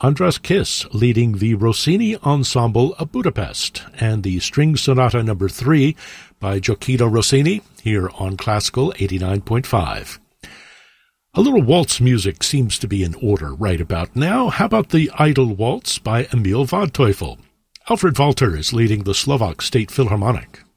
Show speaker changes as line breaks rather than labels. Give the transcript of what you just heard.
Andras Kiss leading the Rossini Ensemble of Budapest, and the String Sonata No. 3 by Gioacchino Rossini, here on Classical 89.5. A little waltz music seems to be in order right about now. How about the Idle Waltz by Emil Waldteufel? Alfred Walter is leading the Slovak State Philharmonic.